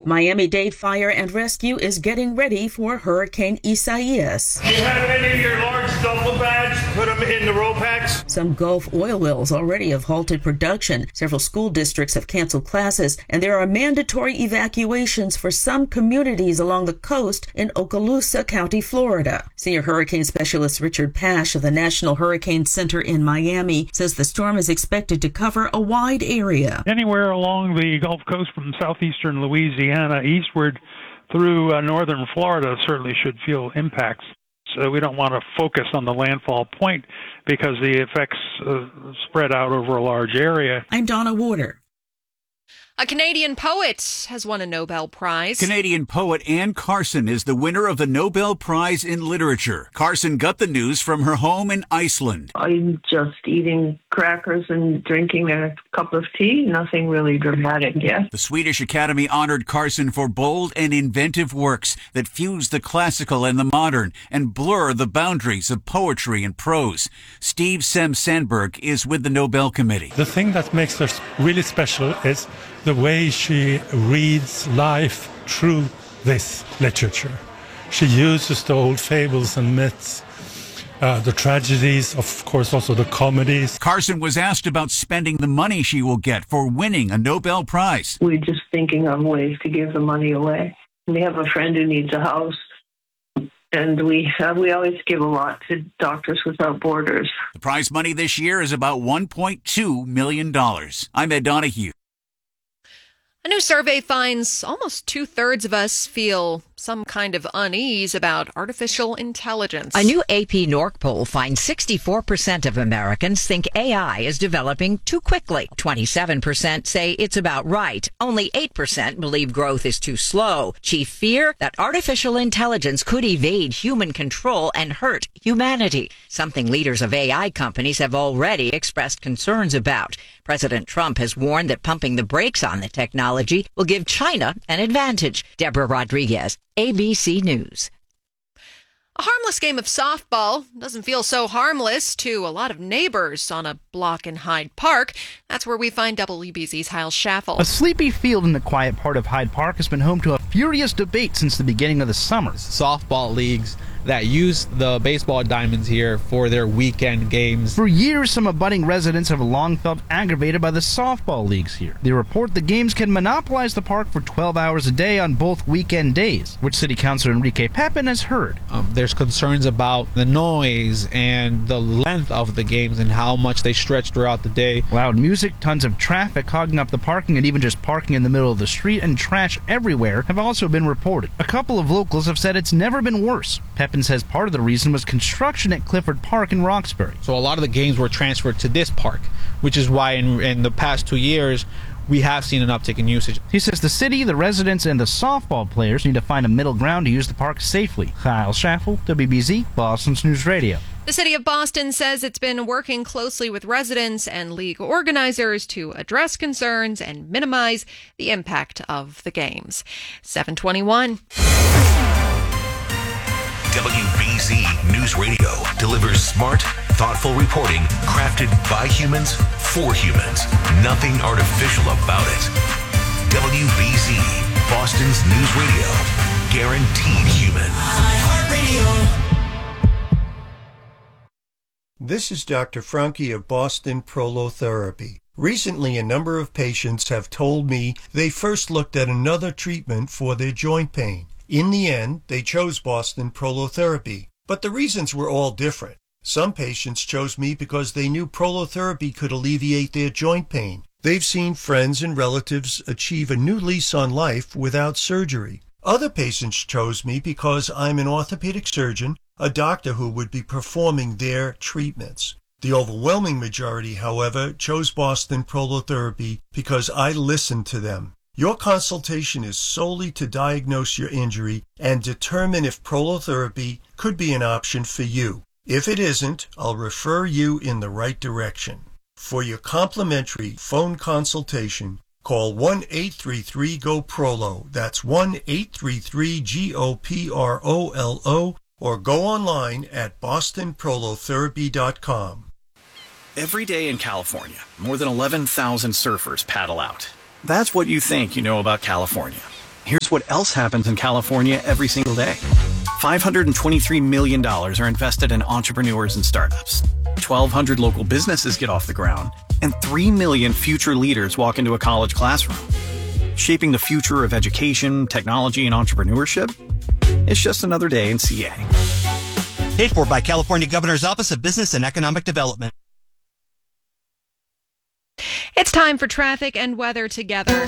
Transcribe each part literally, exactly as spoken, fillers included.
Miami-Dade Fire and Rescue is getting ready for Hurricane Isaias. Do you have any of your large duffel bags? Put them in the roll packs. Some Gulf oil wells already have halted production. Several school districts have canceled classes, and there are mandatory evacuations for some communities along the coast in Okaloosa County, Florida. Senior hurricane specialist Richard Pash of the National Hurricane Center in Miami says the storm is expected to cover a wide area. Anywhere along the Gulf Coast from southeastern Louisiana eastward through uh, northern Florida certainly should feel impacts. So we don't want to focus on the landfall point because the effects uh, spread out over a large area. I'm Donna Warder. A Canadian poet has won a Nobel Prize. Canadian poet Anne Carson is the winner of the Nobel Prize in Literature. Carson got the news from her home in Iceland. I'm just eating crackers and drinking a cup of tea. Nothing really dramatic yet. The Swedish Academy honored Carson for bold and inventive works that fuse the classical and the modern and blur the boundaries of poetry and prose. Steve Sem Sandberg is with the Nobel Committee. The thing that makes her really special is the way she reads life through this literature. She uses the old fables and myths, uh, the tragedies, of course, also the comedies. Carson was asked about spending the money she will get for winning a Nobel Prize. We're just thinking of ways to give the money away. We have a friend who needs a house, and we have, we always give a lot to Doctors Without Borders. The prize money this year is about one point two million dollars. I'm Ed Donahue. A new survey finds almost two-thirds of us feel some kind of unease about artificial intelligence. A new A P Norc poll finds sixty-four percent of Americans think A I is developing too quickly. twenty-seven percent say it's about right. Only eight percent believe growth is too slow. Chief fear that artificial intelligence could evade human control and hurt humanity, something leaders of A I companies have already expressed concerns about. President Trump has warned that pumping the brakes on the technology will give China an advantage. Deborah Rodriguez, A B C News. A harmless game of softball doesn't feel so harmless to a lot of neighbors on a block in Hyde Park. That's where we find W B Z's Hal Schaffel. A sleepy field in the quiet part of Hyde Park has been home to a furious debate since the beginning of the summer. Softball leagues that use the baseball diamonds here for their weekend games. For years, some abutting residents have long felt aggravated by the softball leagues here. They report the games can monopolize the park for twelve hours a day on both weekend days, which City Councilor Enrique Pepin has heard. Um, there's concerns about the noise and the length of the games and how much they stretch throughout the day. Loud music, tons of traffic hogging up the parking, and even just parking in the middle of the street and trash everywhere have also been reported. A couple of locals have said it's never been worse. Pepin says part of the reason was construction at Clifford Park in Roxbury. So a lot of the games were transferred to this park, which is why in, in the past two years we have seen an uptick in usage. He says the city, the residents, and the softball players need to find a middle ground to use the park safely. Kyle Schaffel, W B Z, Boston's News Radio. The City of Boston says it's been working closely with residents and league organizers to address concerns and minimize the impact of the games. seven twenty-one. W B Z News Radio delivers smart, thoughtful reporting crafted by humans for humans. Nothing artificial about it. W B Z, Boston's News Radio. Guaranteed human. iHeartRadio. This is Doctor Franke of Boston Prolotherapy. Recently, a number of patients have told me they first looked at another treatment for their joint pain. In the end, they chose Boston Prolotherapy, but the reasons were all different. Some patients chose me because they knew prolotherapy could alleviate their joint pain. They've seen friends and relatives achieve a new lease on life without surgery. Other patients chose me because I'm an orthopedic surgeon, a doctor who would be performing their treatments. The overwhelming majority, however, chose Boston Prolotherapy because I listened to them. Your consultation is solely to diagnose your injury and determine if prolotherapy could be an option for you. If it isn't, I'll refer you in the right direction. For your complimentary phone consultation, call one eight three three G O P R O L O. That's one eight three three G O P R O L O, or go online at boston prolotherapy dot com. Every day in California, more than eleven thousand surfers paddle out. That's what you think you know about California. Here's what else happens in California every single day. five hundred twenty-three million dollars are invested in entrepreneurs and startups. twelve hundred local businesses get off the ground. And three million future leaders walk into a college classroom. Shaping the future of education, technology, and entrepreneurship? It's just another day in C A. Paid for by California Governor's Office of Business and Economic Development. It's time for traffic and weather together.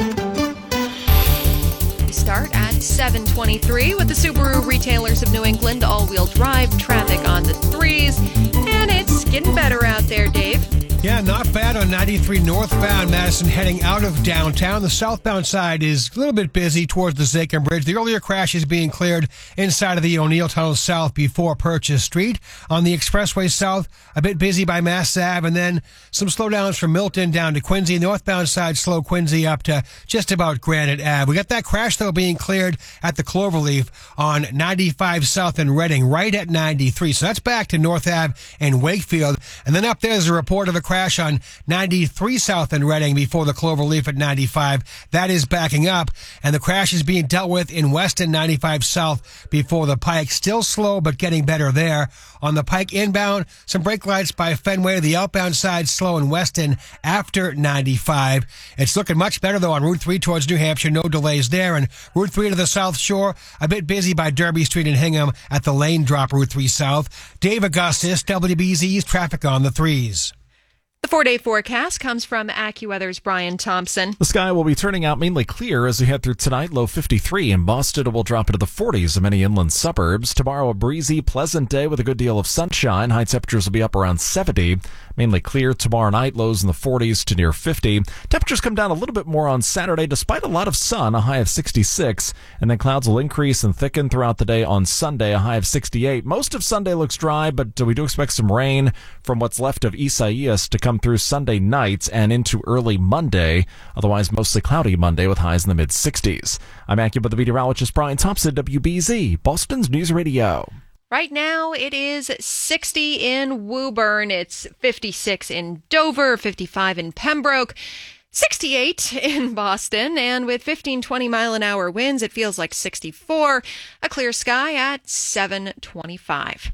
We start at seven twenty-three with the Subaru Retailers of New England all-wheel drive traffic on the threes. And it's getting better out there, Dave. Yeah, not bad on ninety-three northbound Madison heading out of downtown. The southbound side is a little bit busy towards the Zakin Bridge. The earlier crash is being cleared inside of the O'Neill Tunnel south before Purchase Street. On the expressway south, a bit busy by Mass Ave, and then some slowdowns from Milton down to Quincy. Northbound side slow Quincy up to just about Granite Ave. We got that crash, though, being cleared at the Cloverleaf on ninety-five south in Reading, right at ninety-three. So that's back to North Ave and Wakefield. And then up there's a report of a crash on ninety-three south in Reading before the Cloverleaf at ninety-five. That is backing up, and the crash is being dealt with in Weston ninety-five south before the Pike. Still slow, but getting better there. On the Pike inbound, some brake lights by Fenway. The outbound side slow in Weston after ninety-five. It's looking much better, though, on Route three towards New Hampshire. No delays there. And Route three to the South Shore, a bit busy by Derby Street and Hingham at the lane drop Route three South. Dave Augustus, W B Z's traffic on the threes. The four-day forecast comes from AccuWeather's Brian Thompson. The sky will be turning out mainly clear as we head through tonight. Low fifty-three in Boston. It will drop into the forties in many inland suburbs. Tomorrow, a breezy, pleasant day with a good deal of sunshine. High temperatures will be up around seventy. Mainly clear tomorrow night. Lows in the forties to near fifty. Temperatures come down a little bit more on Saturday despite a lot of sun, a high of sixty-six. And then clouds will increase and thicken throughout the day on Sunday, a high of sixty-eight. Most of Sunday looks dry, but we do expect some rain from what's left of Isaias to come through Sunday nights and into early Monday. Otherwise, mostly cloudy Monday with highs in the mid-sixties. I'm AccuWeather meteorologist Brian Thompson, W B Z, Boston's News Radio. Right now, it is sixty in Woburn. It's fifty-six in Dover, fifty-five in Pembroke, sixty-eight in Boston, and with fifteen, twenty mile an hour winds, it feels like sixty-four. A clear sky at seven twenty-five.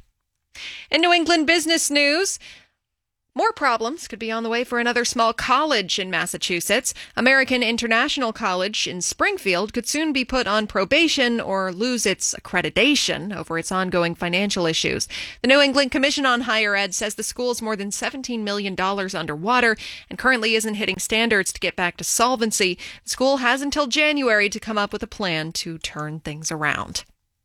In New England business news, more problems could be on the way for another small college in Massachusetts. American International College in Springfield could soon be put on probation or lose its accreditation over its ongoing financial issues. The New England Commission on Higher Ed says the school is more than seventeen million dollars underwater and currently isn't hitting standards to get back to solvency. The school has until January to come up with a plan to turn things around.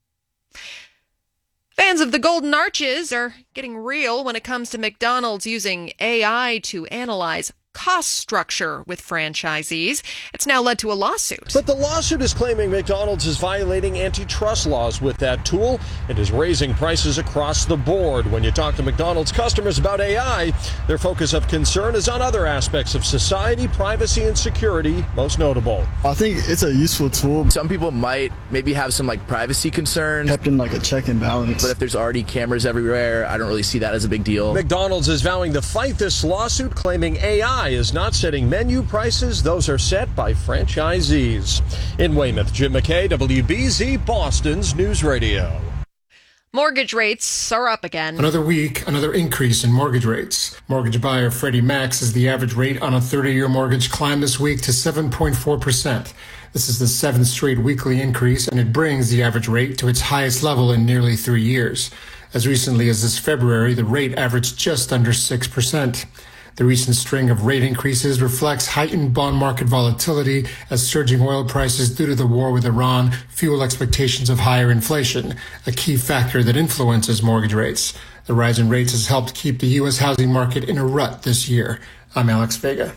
Fans of the Golden Arches are getting real when it comes to McDonald's using A I to analyze cost structure with franchisees. It's now led to a lawsuit. But the lawsuit is claiming McDonald's is violating antitrust laws with that tool and is raising prices across the board. When you talk to McDonald's customers about A I, their focus of concern is on other aspects of society, privacy, and security, most notable. I think it's a useful tool. Some people might maybe have some like privacy concerns. Kept in like a check and balance. But if there's already cameras everywhere, I don't really see that as a big deal. McDonald's is vowing to fight this lawsuit, claiming A I is not setting menu prices. Those are set by franchisees. In Weymouth, Jim McKay, W B Z, Boston's News Radio. Mortgage rates are up again. Another week, another increase in mortgage rates. Mortgage buyer Freddie Mac says the average rate on a thirty-year mortgage climbed this week to seven point four percent. This is the seventh straight weekly increase, and it brings the average rate to its highest level in nearly three years. As recently as this February, the rate averaged just under six percent. The recent string of rate increases reflects heightened bond market volatility as surging oil prices due to the war with Iran fuel expectations of higher inflation, a key factor that influences mortgage rates. The rise in rates has helped keep the U S housing market in a rut this year. I'm Alex Vega.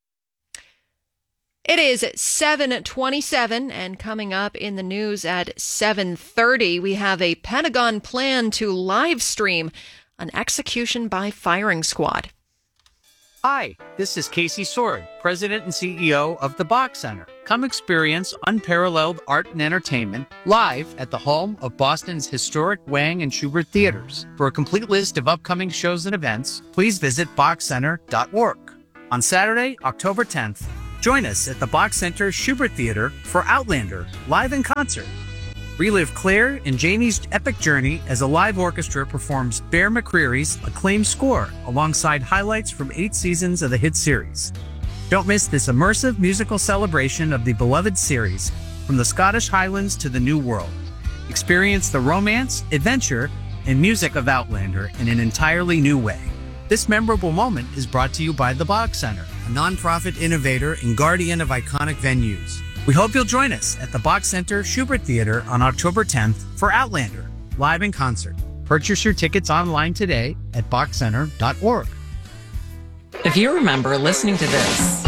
It is seven twenty-seven, and coming up in the news at seven thirty, we have a Pentagon plan to live stream an execution by firing squad. Hi, this is Casey Sword, President and C E O of the Bach Center. Come experience unparalleled art and entertainment live at the home of Boston's historic Wang and Schubert theaters. For a complete list of upcoming shows and events, please visit bach center dot org. On Saturday, October tenth, Join us at the Box Center Schubert Theater for Outlander, live in concert. Relive Claire and Janie's epic journey as a live orchestra performs Bear McCreary's acclaimed score alongside highlights from eight seasons of the hit series. Don't miss this immersive musical celebration of the beloved series from the Scottish Highlands to the New World. Experience the romance, adventure, and music of Outlander in an entirely new way. This memorable moment is brought to you by the Box Center, a nonprofit innovator and guardian of iconic venues. We hope you'll join us at the Box Center Schubert Theater on October tenth for Outlander, live in concert. Purchase your tickets online today at box center dot org. If you remember listening to this,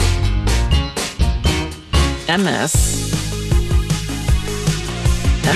and this, and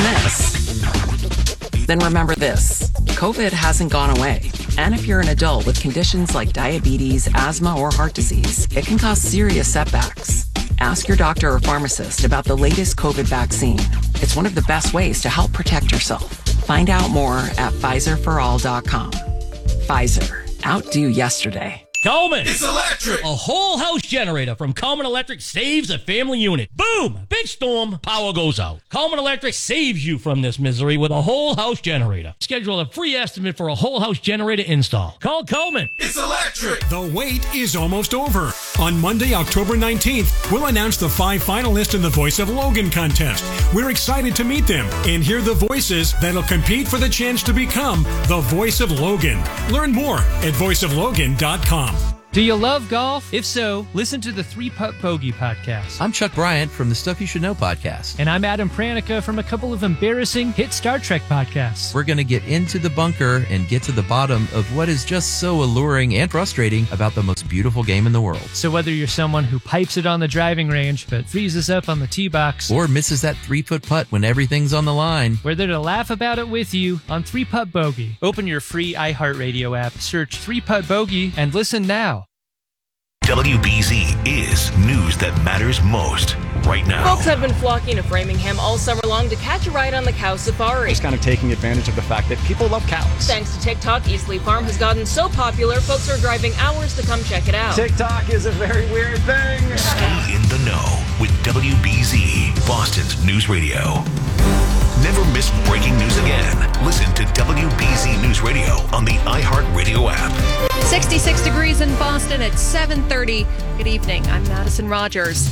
this, then remember this. COVID hasn't gone away. And if you're an adult with conditions like diabetes, asthma, or heart disease, it can cause serious setbacks. Ask your doctor or pharmacist about the latest COVID vaccine. It's one of the best ways to help protect yourself. Find out more at Pfizer for all dot com. Pfizer. Outdo yesterday. Coleman! It's electric! A whole house generator from Coleman Electric saves a family unit. Boom! Big storm, power goes out. Coleman Electric saves you from this misery with a whole house generator. Schedule a free estimate for a whole house generator install. Call Coleman. It's electric! The wait is almost over. On Monday, October nineteenth, we'll announce the five finalists in the Voice of Logan contest. We're excited to meet them and hear the voices that'll compete for the chance to become the Voice of Logan. Learn more at voice of logan dot com. Do you love golf? If so, listen to the Three Putt Bogey podcast. I'm Chuck Bryant from the Stuff You Should Know podcast. And I'm Adam Pranica from a couple of embarrassing hit Star Trek podcasts. We're going to get into the bunker and get to the bottom of what is just so alluring and frustrating about the most beautiful game in the world. So whether you're someone who pipes it on the driving range but freezes up on the tee box, or misses that three-foot putt when everything's on the line, we're there to laugh about it with you on Three Putt Bogey. Open your free iHeartRadio app, search Three Putt Bogey, and listen now. W B Z is news that matters most right now. Folks have been flocking to Framingham all summer long to catch a ride on the cow safari. Just kind of taking advantage of the fact that people love cows. Thanks to TikTok, Eastleigh Farm has gotten so popular, folks are driving hours to come check it out. TikTok is a very weird thing. Stay in the know with W B Z, Boston's news radio. Never miss breaking news again. Listen to W B Z News Radio on the iHeartRadio app. sixty-six degrees in Boston at seven thirty. Good evening. I'm Madison Rogers.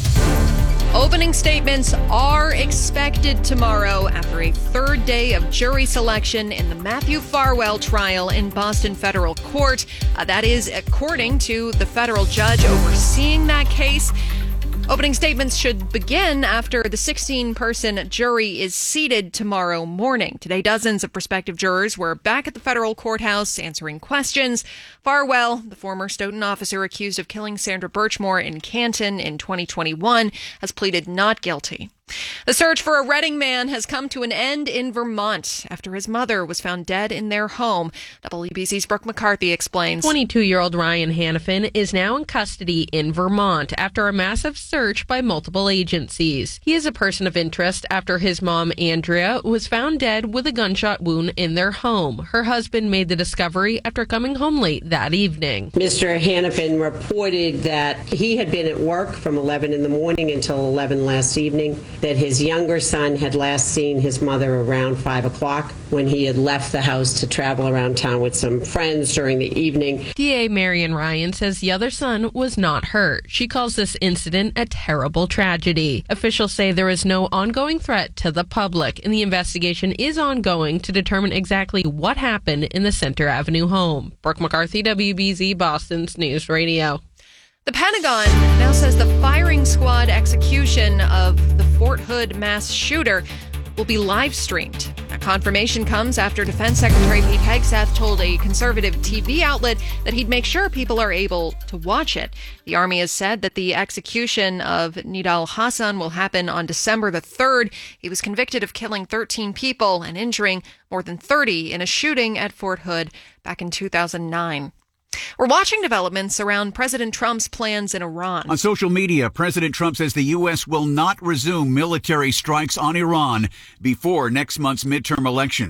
Opening statements are expected tomorrow after a third day of jury selection in the Matthew Farwell trial in Boston Federal Court. Uh, that is according to the federal judge overseeing that case. Opening statements should begin after the sixteen-person jury is seated tomorrow morning. Today, dozens of prospective jurors were back at the federal courthouse answering questions. Farwell, the former Stoughton officer accused of killing Sandra Birchmore in Canton in twenty twenty-one, has pleaded not guilty. The search for a Reading man has come to an end in Vermont after his mother was found dead in their home. W B C's Brooke McCarthy explains. twenty-two-year-old Ryan Hannafin is now in custody in Vermont after a massive search by multiple agencies. He is a person of interest after his mom, Andrea, was found dead with a gunshot wound in their home. Her husband made the discovery after coming home late that evening. Mister Hannafin reported that he had been at work from eleven in the morning until eleven last evening, that his younger son had last seen his mother around five o'clock when he had left the house to travel around town with some friends during the evening. D A Marion Ryan says the other son was not hurt. She calls this incident a terrible tragedy. Officials say there is no ongoing threat to the public, and the investigation is ongoing to determine exactly what happened in the Center Avenue home. Brooke McCarthy, W B Z, Boston's News Radio. The Pentagon now says the firing squad execution of the Fort Hood mass shooter will be live streamed. That confirmation comes after Defense Secretary Pete Hegseth told a conservative T V outlet that he'd make sure people are able to watch it. The Army has said that the execution of Nidal Hasan will happen on December the third. He was convicted of killing thirteen people and injuring more than thirty in a shooting at Fort Hood back in two thousand nine. We're watching developments around President Trump's plans in Iran. On social media, President Trump says the U S will not resume military strikes on Iran before next month's midterm elections.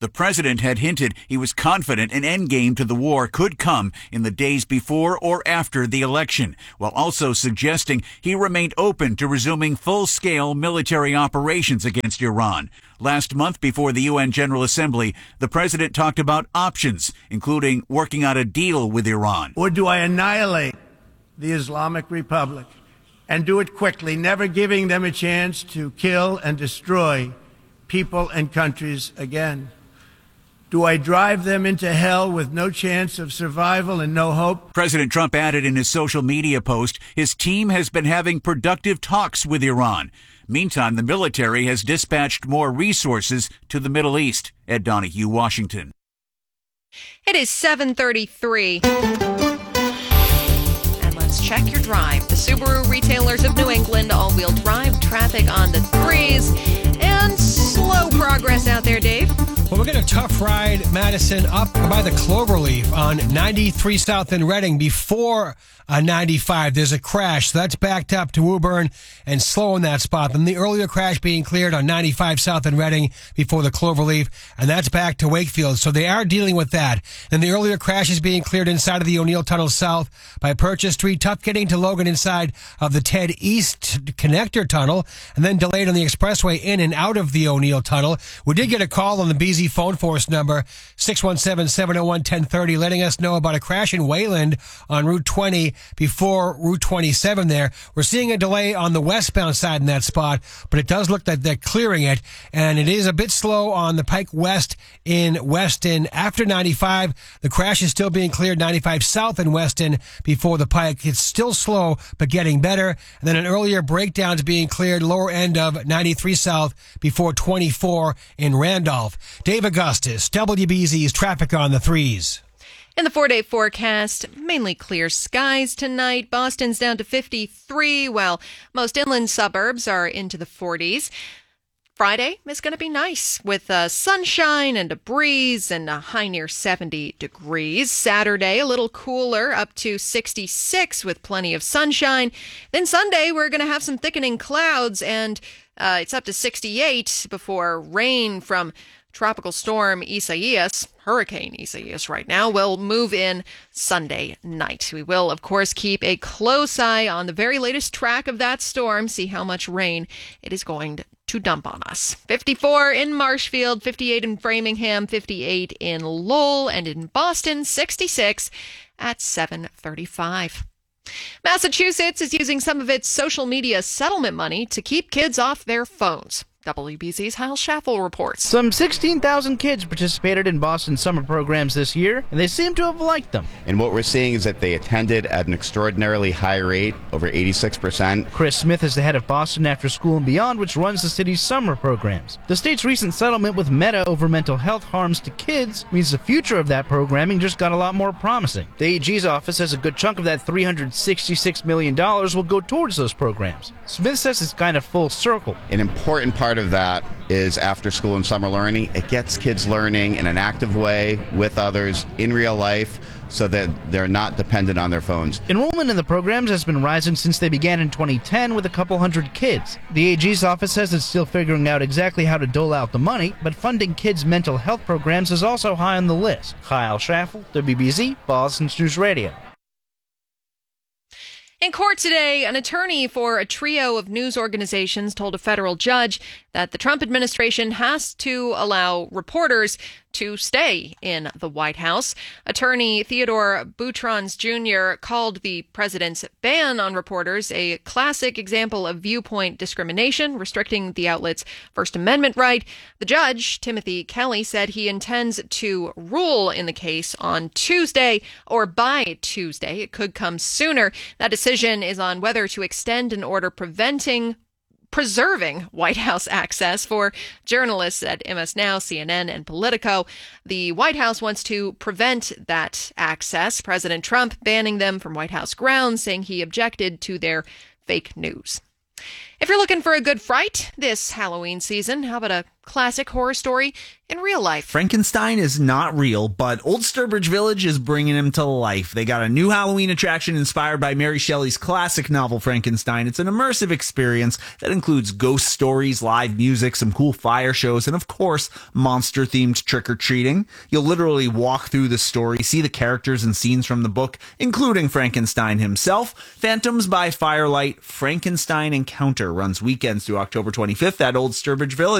The president had hinted he was confident an endgame to the war could come in the days before or after the election, while also suggesting he remained open to resuming full-scale military operations against Iran. Last month, before the U N General Assembly, the president talked about options, including working out a deal with Iran. Or do I annihilate the Islamic Republic and do it quickly, never giving them a chance to kill and destroy people and countries again? Do I drive them into hell with no chance of survival and no hope? President Trump added in his social media post his team has been having productive talks with Iran. Meantime, the military has dispatched more resources to the Middle East. Ed Donahue, Washington. It is seven thirty-three. And let's check your drive. The Subaru retailers of New England, all-wheel drive traffic on the threes, and slow progress out there, Dave. Well, we're getting a tough ride, Madison, up by the Cloverleaf on ninety-three South in Reading before uh, ninety-five. There's a crash, so that's backed up to Woburn and slow in that spot. Then the earlier crash being cleared on ninety-five South in Reading before the Cloverleaf, and that's back to Wakefield. So they are dealing with that. And the earlier crash is being cleared inside of the O'Neill Tunnel South by Purchase Street. Tough getting to Logan inside of the Ted East Connector Tunnel, and then delayed on the expressway in and out of the O'Neill Tunnel. We did get a call on the B Z phone force number six one seven, seven oh one, one oh three oh, letting us know about a crash in Wayland on Route twenty before Route twenty-seven there. We're seeing a delay on the westbound side in that spot, but it does look like they're clearing it, and it is a bit slow on the Pike West in Weston. After ninety-five, the crash is still being cleared ninety-five South in Weston before the Pike. It's still slow, but getting better. And then an earlier breakdown is being cleared lower end of ninety-three South before twenty-four in Randolph. Dave Augustus, W B Z's traffic on the threes. In the four-day forecast, mainly clear skies tonight. Boston's down to fifty-three, while most inland suburbs are into the forties. Friday is going to be nice with uh, sunshine and a breeze and a high near seventy degrees. Saturday, a little cooler, up to sixty-six with plenty of sunshine. Then Sunday, we're going to have some thickening clouds, and uh, it's up to sixty-eight before rain from Tropical Storm Isaias, Hurricane Isaias right now, will move in Sunday night. We will, of course, keep a close eye on the very latest track of that storm, see how much rain it is going to to dump on us. fifty-four in Marshfield, fifty-eight in Framingham, fifty-eight in Lowell, and in Boston, sixty-six at seven thirty-five. Massachusetts is using some of its social media settlement money to keep kids off their phones. W B Z's Hal Schaffel reports. Some sixteen thousand kids participated in Boston summer programs this year, and they seem to have liked them. And what we're seeing is that they attended at an extraordinarily high rate, over eighty-six percent. Chris Smith is the head of Boston After School and Beyond, which runs the city's summer programs. The state's recent settlement with Meta over mental health harms to kids means the future of that programming just got a lot more promising. The A G's office says a good chunk of that three hundred sixty-six million dollars will go towards those programs. Smith says it's kind of full circle. An important part of that is after school and summer learning. It gets kids learning in an active way with others in real life so that they're not dependent on their phones. Enrollment in the programs has been rising since they began in twenty ten with a couple hundred kids. The A G's office says it's still figuring out exactly how to dole out the money, but funding kids' mental health programs is also high on the list. Kyle Schaffel, W B Z, Boston News Radio. In court today, an attorney for a trio of news organizations told a federal judge that the Trump administration has to allow reporters to stay in the White House. Attorney Theodore Boutrons Junior called the president's ban on reporters a classic example of viewpoint discrimination, restricting the outlet's First Amendment right. The judge, Timothy Kelly, said he intends to rule in the case on Tuesday, or by Tuesday. It could come sooner. That decision is on whether to extend an order preventing preserving White House access for journalists at M S Now, C N N, and Politico. The White House wants to prevent that access. President Trump banning them from White House grounds, saying he objected to their fake news. If you're looking for a good fright this Halloween season, how about a classic horror story in real life. Frankenstein is not real, but Old Sturbridge Village is bringing him to life. They got a new Halloween attraction inspired by Mary Shelley's classic novel Frankenstein. It's an immersive experience that includes ghost stories, live music, some cool fire shows, and of course, monster-themed trick-or-treating. You'll literally walk through the story, see the characters and scenes from the book, including Frankenstein himself. Phantoms by Firelight Frankenstein Encounter runs weekends through October twenty-fifth at Old Sturbridge Village.